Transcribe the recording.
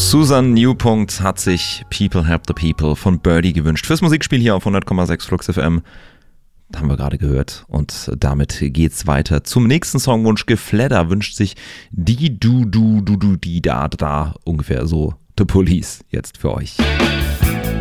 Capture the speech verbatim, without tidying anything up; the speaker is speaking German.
Susan Newpunkt hat sich People Help the People von Birdie gewünscht. Fürs Musikspiel hier auf hundert Komma sechs Flux F M. Haben wir gerade gehört. Und damit geht's weiter zum nächsten Songwunsch. Gefledder wünscht sich die du du du du die da da ungefähr so The Police jetzt für euch.